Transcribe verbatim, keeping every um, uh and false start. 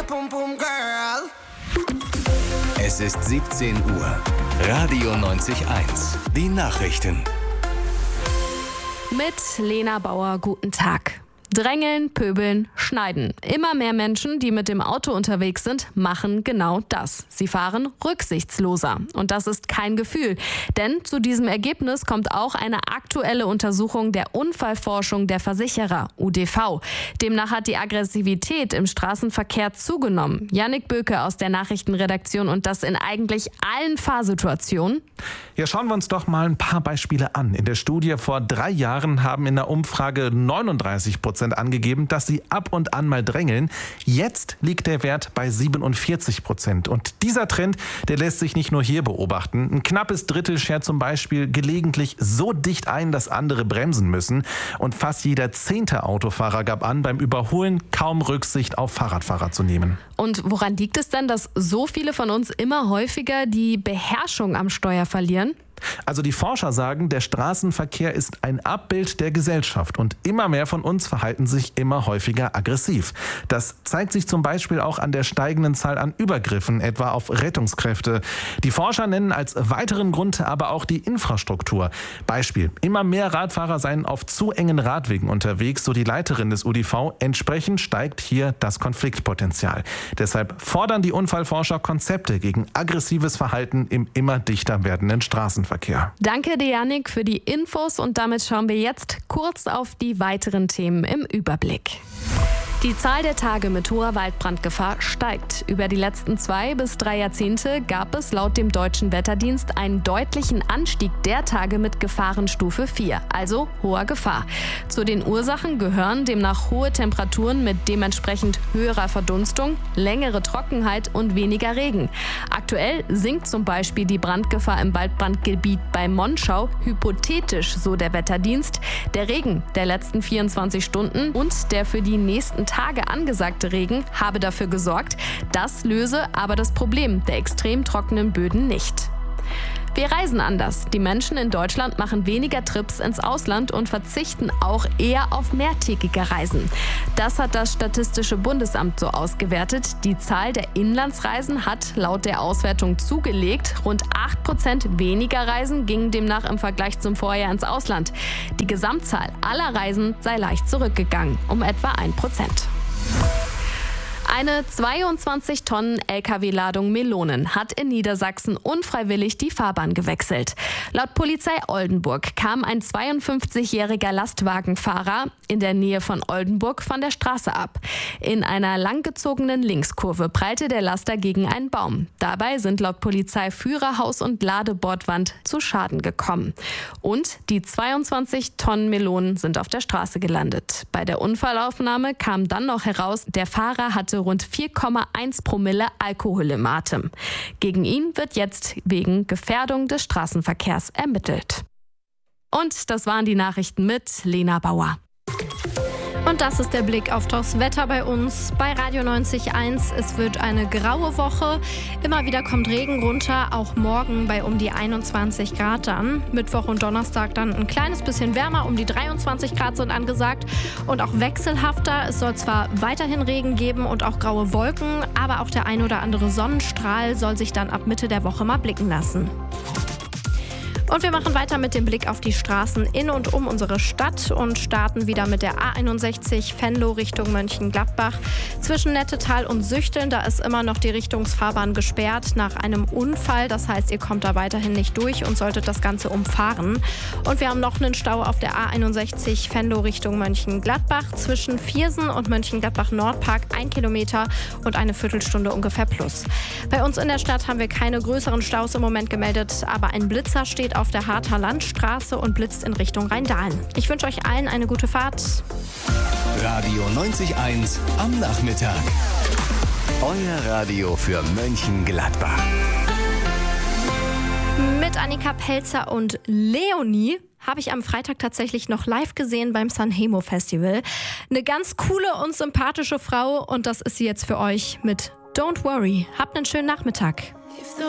pum pum girl. Es ist siebzehn Uhr. Radio neunzig eins. Die Nachrichten. Mit Lena Bauer, guten Tag. Drängeln, pöbeln, schneiden. Immer mehr Menschen, die mit dem Auto unterwegs sind, machen genau das. Sie fahren rücksichtsloser. Und das ist kein Gefühl. Denn zu diesem Ergebnis kommt auch eine aktuelle Untersuchung der Unfallforschung der Versicherer, U D V. Demnach hat die Aggressivität im Straßenverkehr zugenommen. Jannik Böke aus der Nachrichtenredaktion, und das in eigentlich allen Fahrsituationen. Ja, schauen wir uns doch mal ein paar Beispiele an. In der Studie vor drei Jahren haben in der Umfrage neununddreißig Prozent angegeben, dass sie ab und an mal drängeln. Jetzt liegt der Wert bei siebenundvierzig Prozent. Und dieser Trend, der lässt sich nicht nur hier beobachten. Ein knappes Drittel schert zum Beispiel gelegentlich so dicht ein, dass andere bremsen müssen. Und fast jeder zehnte Autofahrer gab an, beim Überholen kaum Rücksicht auf Fahrradfahrer zu nehmen. Und woran liegt es denn, dass so viele von uns immer häufiger die Beherrschung am Steuer verlieren? Also die Forscher sagen, der Straßenverkehr ist ein Abbild der Gesellschaft und immer mehr von uns verhalten sich immer häufiger aggressiv. Das zeigt sich zum Beispiel auch an der steigenden Zahl an Übergriffen, etwa auf Rettungskräfte. Die Forscher nennen als weiteren Grund aber auch die Infrastruktur. Beispiel: Immer mehr Radfahrer seien auf zu engen Radwegen unterwegs, so die Leiterin des U D V. Entsprechend steigt hier das Konfliktpotenzial. Deshalb fordern die Unfallforscher Konzepte gegen aggressives Verhalten im immer dichter werdenden Straßenverkehr. Danke dir, Jannik, für die Infos, und damit schauen wir jetzt kurz auf die weiteren Themen im Überblick. Die Zahl der Tage mit hoher Waldbrandgefahr steigt. Über die letzten zwei bis drei Jahrzehnte gab es laut dem Deutschen Wetterdienst einen deutlichen Anstieg der Tage mit Gefahrenstufe vier, also hoher Gefahr. Zu den Ursachen gehören demnach hohe Temperaturen mit dementsprechend höherer Verdunstung, längere Trockenheit und weniger Regen. Aktuell sinkt zum Beispiel die Brandgefahr im Waldbrandgebiet bei Monschau hypothetisch, so der Wetterdienst. Der Regen der letzten vierundzwanzig Stunden und der für die nächsten Tage angesagte Regen habe dafür gesorgt. Das löse aber das Problem der extrem trockenen Böden nicht. Wir reisen anders. Die Menschen in Deutschland machen weniger Trips ins Ausland und verzichten auch eher auf mehrtägige Reisen. Das hat das Statistische Bundesamt so ausgewertet. Die Zahl der Inlandsreisen hat laut der Auswertung zugelegt. Rund acht Prozent weniger Reisen gingen demnach im Vergleich zum Vorjahr ins Ausland. Die Gesamtzahl aller Reisen sei leicht zurückgegangen, um etwa ein Prozent. Eine zweiundzwanzig Tonnen L K W-Ladung Melonen hat in Niedersachsen unfreiwillig die Fahrbahn gewechselt. Laut Polizei Oldenburg kam ein zweiundfünfzigjähriger Lastwagenfahrer in der Nähe von Oldenburg von der Straße ab. In einer langgezogenen Linkskurve prallte der Laster gegen einen Baum. Dabei sind laut Polizei Führerhaus und Ladebordwand zu Schaden gekommen. Und die zweiundzwanzig Tonnen Melonen sind auf der Straße gelandet. Bei der Unfallaufnahme kam dann noch heraus, der Fahrer hatte rund vier Komma eins Promille Alkohol im Atem. Gegen ihn wird jetzt wegen Gefährdung des Straßenverkehrs ermittelt. Und das waren die Nachrichten mit Lena Bauer. Und das ist der Blick auf das Wetter bei uns bei Radio neunzig Komma eins. Es wird eine graue Woche. Immer wieder kommt Regen runter, auch morgen bei um die einundzwanzig Grad dann. Mittwoch und Donnerstag dann ein kleines bisschen wärmer, um die dreiundzwanzig Grad sind angesagt. Und auch wechselhafter. Es soll zwar weiterhin Regen geben und auch graue Wolken, aber auch der ein oder andere Sonnenstrahl soll sich dann ab Mitte der Woche mal blicken lassen. Und wir machen weiter mit dem Blick auf die Straßen in und um unsere Stadt und starten wieder mit der A einundsechzig Venlo Richtung Mönchengladbach. Zwischen Nettetal und Süchteln, da ist immer noch die Richtungsfahrbahn gesperrt nach einem Unfall. Das heißt, ihr kommt da weiterhin nicht durch und solltet das Ganze umfahren. Und wir haben noch einen Stau auf der A einundsechzig Venlo Richtung Mönchengladbach. Zwischen Viersen und Mönchengladbach Nordpark ein Kilometer und eine Viertelstunde ungefähr plus. Bei uns in der Stadt haben wir keine größeren Staus im Moment gemeldet, aber ein Blitzer steht auf der Harter Landstraße und blitzt in Richtung Rheindahlen. Ich wünsche euch allen eine gute Fahrt. Radio neunzig Komma eins am Nachmittag. Euer Radio für Mönchengladbach. Mit Annika Pelzer und Leonie habe ich am Freitag tatsächlich noch live gesehen beim Sanremo Festival. Eine ganz coole und sympathische Frau, und das ist sie jetzt für euch mit Don't Worry. Habt einen schönen Nachmittag.